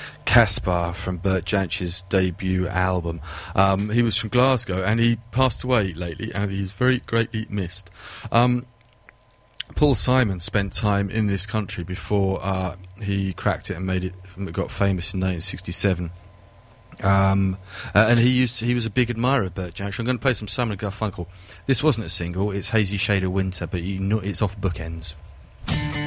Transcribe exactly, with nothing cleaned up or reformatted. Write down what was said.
Caspar from Bert Jansch's debut album. Um, he was from Glasgow, and he passed away lately, and he's very greatly missed. Um, Paul Simon spent time in this country before uh, he cracked it and made it, got famous in nineteen sixty-seven. Um, uh, and he used to, he was a big admirer of Bert Jansch. I'm going to play some Simon and Garfunkel. This wasn't a single; it's Hazy Shade of Winter, but you know, it's off Bookends.